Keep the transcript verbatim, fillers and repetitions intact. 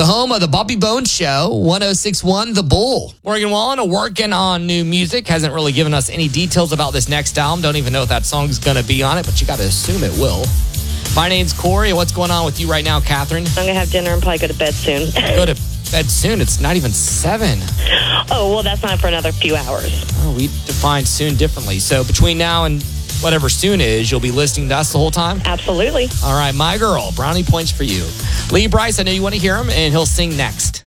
The home of the Bobby Bones Show, one oh six point one The Bull. Morgan Wallen working on new music. Hasn't really given us any details about this next album. Don't even know if that song's going to be on it, but you got to assume it will. My name's Corey, and what's going on with you right now, Catherine? I'm going to have dinner and probably go to bed soon. Go to bed soon? It's not even seven. Oh, well, that's not for another few hours. Oh, we define soon differently. So between now and whatever soon is, you'll be listening to us the whole time? Absolutely. All right, my girl, brownie points for you. Lee Brice, I know you want to hear him, and he'll sing next.